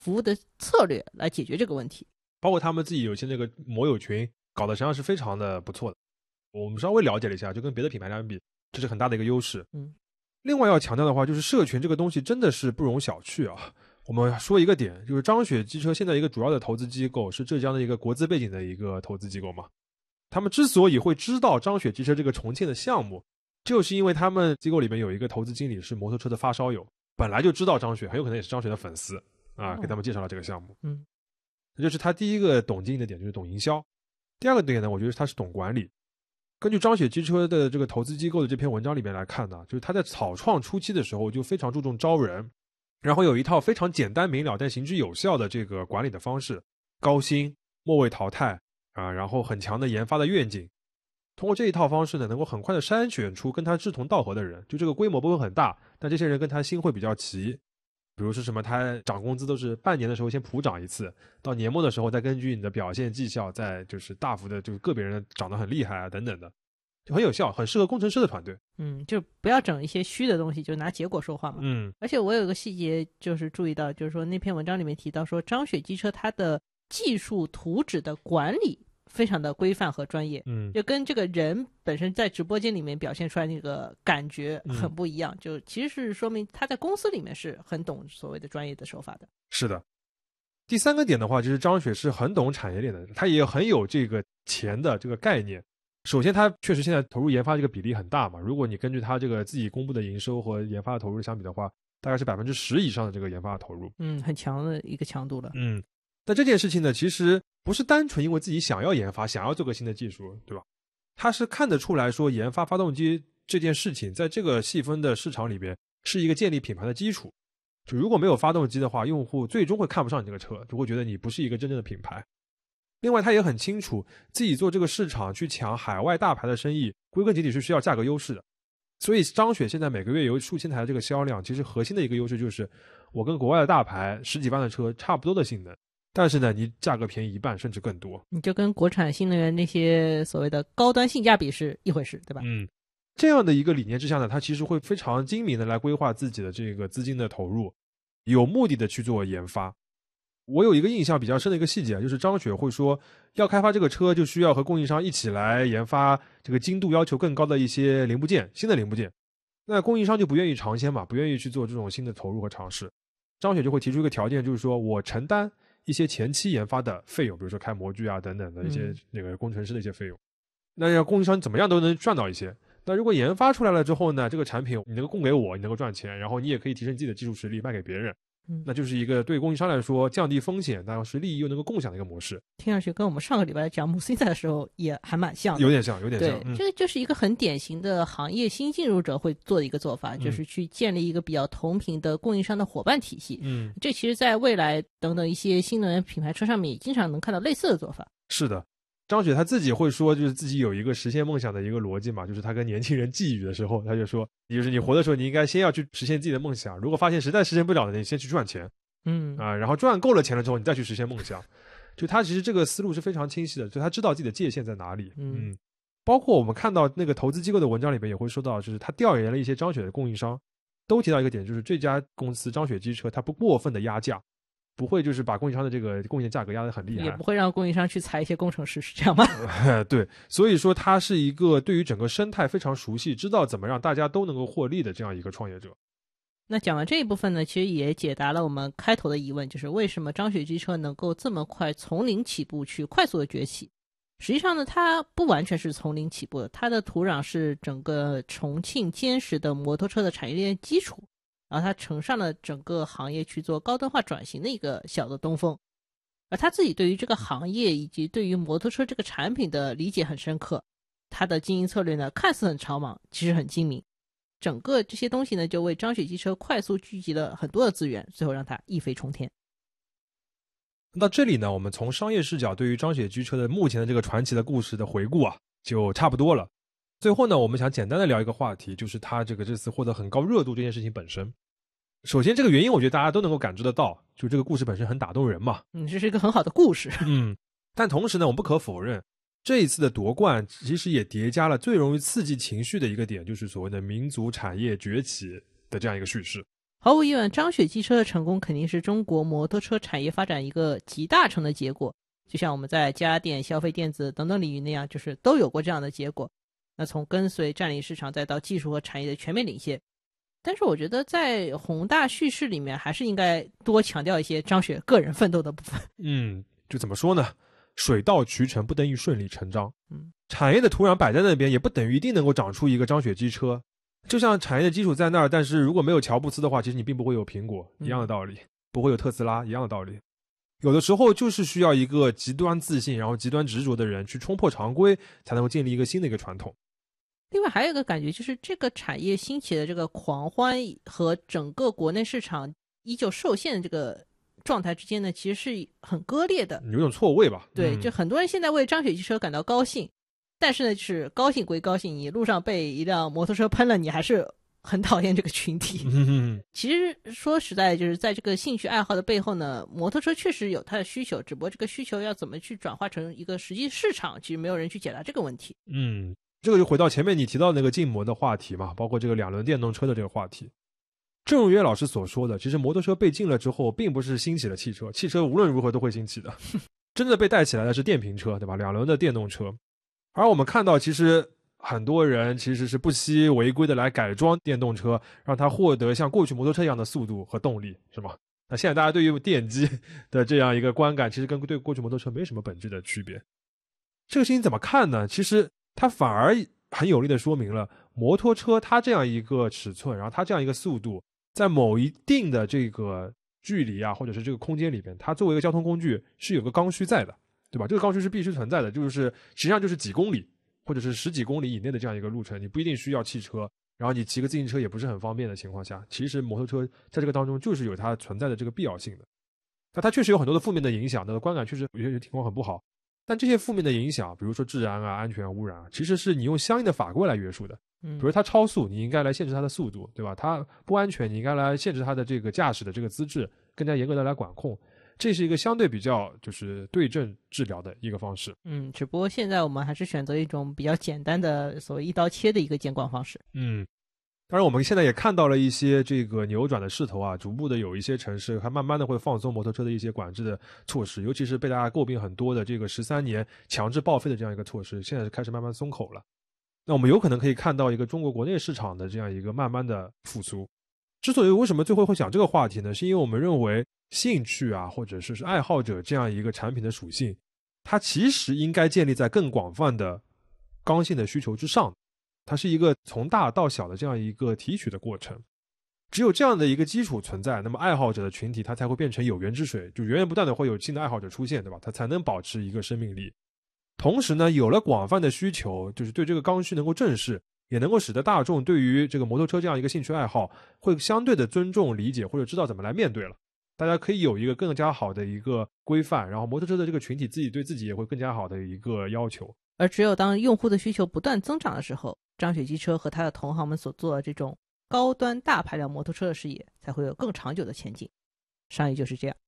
服务的策略来解决这个问题。 包括他们自己有些那个摩友群搞得实际上是非常的不错的。我们稍微了解了一下，就跟别的品牌相比，这是很大的一个优势。另外要强调的话，就是社群这个东西真的是不容小觑啊。我们说一个点，就是张雪机车现在一个主要的投资机构是浙江的一个国资背景的一个投资机构嘛。他们之所以会知道张雪机车这个重庆的项目，就是因为他们机构里面有一个投资经理是摩托车的发烧友，本来就知道张雪，很有可能也是张雪的粉丝啊，给他们介绍了这个项目。这就是他第一个懂经营的点，就是懂营销。第二个点呢，我觉得他是懂管理。根据张雪机车的这个投资机构的这篇文章里面来看呢，就是他在草创初期的时候就非常注重招人，然后有一套非常简单明了但行之有效的这个管理的方式，高薪、末位淘汰啊，然后很强的研发的愿景。通过这一套方式呢，能够很快的筛选出跟他志同道合的人，就这个规模不会很大，但这些人跟他心会比较齐。比如说什么，他涨工资都是半年的时候先普涨一次，到年末的时候再根据你的表现绩效再就是大幅的就是个别人涨得很厉害啊等等的，就很有效，很适合工程师的团队。 就不要整一些虚的东西，就拿结果说话嘛。而且我有个细节就是注意到，就是说那篇文章里面提到说，张雪机车它的技术图纸的管理非常的规范和专业，就跟这个人本身在直播间里面表现出来那个感觉很不一样，就其实是说明他在公司里面是很懂所谓的专业的手法的。 是的。第三个点的话，就是张雪是很懂产业链的，他也很有这个钱的这个概念。首先他确实现在投入研发这个比例很大嘛，如果你根据他这个自己公布的营收和研发的投入相比的话，大概是 10% 以上的这个研发的投入。 很强的一个强度了。 但这件事情呢，其实不是单纯因为自己想要研发，想要做个新的技术，对吧？他是看得出来说，研发发动机这件事情在这个细分的市场里边是一个建立品牌的基础。就如果没有发动机的话，用户最终会看不上你这个车，就会觉得你不是一个真正的品牌。另外他也很清楚自己做这个市场去抢海外大牌的生意，归根结底是需要价格优势的。所以张雪现在每个月有数千台的这个销量，其实核心的一个优势就是我跟国外的大牌10几万的车差不多的性能，但是呢你价格便宜1半甚至更多。 你就跟国产新能源那些所谓的高端性价比是一回事，对吧？ 这样的一个理念之下呢，他其实会非常精明的来规划自己的这个资金的投入，有目的的去做研发。我有一个印象比较深的一个细节，就是张雪会说要开发这个车就需要和供应商一起来研发这个精度要求更高的一些零部件，新的零部件。那供应商就不愿意尝鲜嘛，不愿意去做这种新的投入和尝试。张雪就会提出一个条件，就是说我承担一些前期研发的费用，比如说开模具啊等等的一些那个工程师的一些费用。那让供应商怎么样都能赚到一些。那如果研发出来了之后呢，这个产品你能够供给我，你能够赚钱，然后你也可以提升自己的技术实力卖给别人。那就是一个对供应商来说降低风险，但是利益又能够共享的一个模式。 听上去跟我们上个礼拜讲姆斯的时候也还蛮像的， 有点像。 对，这个就是一个很典型的行业新进入者会做的一个做法，就是去建立一个比较同频的供应商的伙伴体系。这其实在未来等等一些新能源品牌车上面也经常能看到类似的做法。 是的。张雪他自己会说，就是自己有一个实现梦想的一个逻辑嘛，就是他跟年轻人寄语的时候，他就说，就是你活的时候，你应该先要去实现自己的梦想，如果发现实在实现不了的，你先去赚钱，然后赚够了钱了之后，你再去实现梦想。就他其实这个思路是非常清晰的，就他知道自己的界限在哪里。包括我们看到那个投资机构的文章里边也会说到，就是他调研了一些张雪的供应商，都提到一个点，就是这家公司张雪机车，它不过分的压价。不会就是把供应商的这个供应价格压得很厉害， 也不会让供应商去裁一些工程师，是这样吗？ 对，所以说他是一个对于整个生态非常熟悉，知道怎么让大家都能够获利的这样一个创业者。 那讲完这一部分呢，其实也解答了我们开头的疑问，就是为什么张雪机车能够这么快从零起步去快速的崛起。实际上呢，它不完全是从零起步的，它的土壤是整个重庆坚实的摩托车的产业链基础，然后他乘上了整个行业去做高端化转型的一个小的东风，而他自己对于这个行业以及对于摩托车这个产品的理解很深刻，他的经营策略呢看似很草莽，其实很精明，整个这些东西呢就为张雪机车快速聚集了很多的资源，最后让它一飞冲天。 到这里呢，我们从商业视角对于张雪机车的目前的这个传奇的故事的回顾啊就差不多了。最后呢，我们想简单的聊一个话题，就是他这次获得很高热度这件事情本身。首先这个原因我觉得大家都能够感知得到，就这个故事本身很打动人嘛。 这是一个很好的故事。 但同时呢，我们不可否认，这一次的夺冠其实也叠加了最容易刺激情绪的一个点，就是所谓的民族产业崛起的这样一个叙事。 毫无疑问，张雪机车的成功肯定是中国摩托车产业发展一个集大成的结果，就像我们在家电、消费电子等等领域那样，就是都有过这样的结果。那从跟随占领市场再到技术和产业的全面领先，但是我觉得在宏大叙事里面还是应该多强调一些张雪个人奋斗的部分。 就怎么说呢，水到渠成不等于顺理成章。产业的土壤摆在那边也不等于一定能够长出一个张雪机车，就像产业的基础在那儿，但是如果没有乔布斯的话，其实你并不会有苹果一样的道理，不会有特斯拉一样的道理。有的时候就是需要一个极端自信然后极端执着的人去冲破常规，才能够建立一个新的一个传统。 另外还有一个感觉，就是这个产业兴起的这个狂欢和整个国内市场依旧受限的这个状态之间呢，其实是很割裂的， 有种错位吧。 对，就很多人现在为张雪机车感到高兴，但是呢，就是高兴归高兴，你路上被一辆摩托车喷了，你还是很讨厌这个群体。其实说实在，就是在这个兴趣爱好的背后呢，摩托车确实有它的需求，只不过这个需求要怎么去转化成一个实际市场，其实没有人去解答这个问题。 这个就回到前面你提到那个禁摩的话题嘛，包括这个两轮电动车的这个话题。正如岳老师所说的，其实摩托车被禁了之后，并不是兴起了汽车，汽车无论如何都会兴起的。真的被带起来的是电瓶车，对吧？两轮的电动车。而我们看到，其实很多人其实是不惜违规的来改装电动车，让它获得像过去摩托车一样的速度和动力，是吗？那现在大家对于电机的这样一个观感，其实跟对过去摩托车没什么本质的区别。这个事情怎么看呢？其实它反而很有力的说明了摩托车它这样一个尺寸，然后它这样一个速度，在某一定的这个距离啊，或者是这个空间里边，它作为一个交通工具是有个刚需在的，对吧？这个刚需是必须存在的，就是实际上就是几公里或者是十几公里以内的这样一个路程，你不一定需要汽车，然后你骑个自行车也不是很方便的情况下，其实摩托车在这个当中就是有它存在的这个必要性的。那它确实有很多的负面的影响，那个观感确实有些情况很不好，但这些负面的影响，比如说治安啊、安全啊、污染啊，其实是你用相应的法规来约束的。比如它超速，你应该来限制它的速度，对吧？它不安全，你应该来限制它的这个驾驶的这个资质，更加严格的来管控。这是一个相对比较就是对症治疗的一个方式。 只不过现在我们还是选择一种比较简单的所谓一刀切的一个监管方式。 当然我们现在也看到了一些这个扭转的势头啊，逐步的有一些城市还慢慢的会放松摩托车的一些管制的措施，尤其是被大家诟病很多的这个13年强制报废的这样一个措施，现在是开始慢慢松口了。那我们有可能可以看到一个中国国内市场的这样一个慢慢的复苏。之所以为什么最后会讲这个话题呢，是因为我们认为兴趣啊，或者是爱好者这样一个产品的属性，它其实应该建立在更广泛的刚性的需求之上，它是一个从大到小的这样一个提取的过程。只有这样的一个基础存在，那么爱好者的群体它才会变成有源之水，就源源不断的会有新的爱好者出现，对吧？它才能保持一个生命力。同时呢，有了广泛的需求，就是对这个刚需能够正视，也能够使得大众对于这个摩托车这样一个兴趣爱好会相对的尊重理解，或者知道怎么来面对了。大家可以有一个更加好的一个规范，然后摩托车的这个群体自己对自己也会更加好的一个要求。 而只有当用户的需求不断增长的时候，张雪机车和他的同行们所做的这种高端大排量摩托车的事业才会有更长久的前景。商业就是这样。